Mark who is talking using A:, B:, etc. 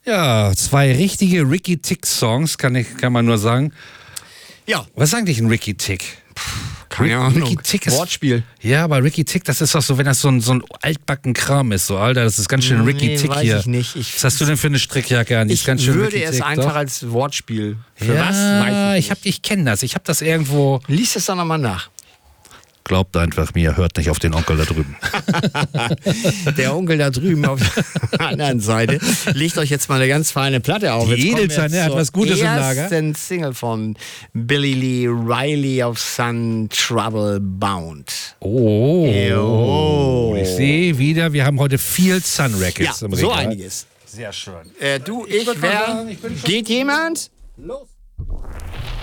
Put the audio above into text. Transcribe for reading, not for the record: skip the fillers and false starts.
A: Ja, 2 richtige Ricky Tick-Songs, kann man nur sagen.
B: Ja.
A: Was ist eigentlich ein Ricky Tick?
B: Keine Ahnung.
A: Ricky Tick ist,
B: Wortspiel.
A: ja, aber Ricky Tick, das ist doch so, wenn das so ein altbacken Kram ist, so, Alter, das ist ganz schön Ricky Tick
B: weiß
A: hier.
B: Ich nicht.
A: Was hast du denn für eine Strickjacke an? Die ist
B: Ich
A: ganz schön
B: würde
A: Ricky
B: es
A: Tick,
B: einfach
A: doch?
B: als Wortspiel. Für
A: Ja,
B: was? Weiß ich nicht.
A: ich kenne das. Ich habe das irgendwo.
B: Lies es doch nochmal nach.
A: Glaubt einfach mir, hört nicht auf den Onkel da drüben.
B: Der Onkel da drüben auf der anderen Seite legt euch jetzt mal eine ganz feine Platte auf.
A: Die
B: Jetzt kommen wir
A: Edelsteine, er hat
B: zur
A: was Gutes im Lager.
B: ersten Single von Billy Lee Riley of Sun Trouble Bound.
A: Oh,
B: Jo.
A: ich sehe wieder, wir haben heute viel Sun
B: Ja,
A: Records im
B: so
A: Regal.
B: einiges.
A: Sehr schön.
B: Du, ich,
A: würd mal
B: wer?
A: sagen, ich bin schon-
B: Geht jemand?
A: Los.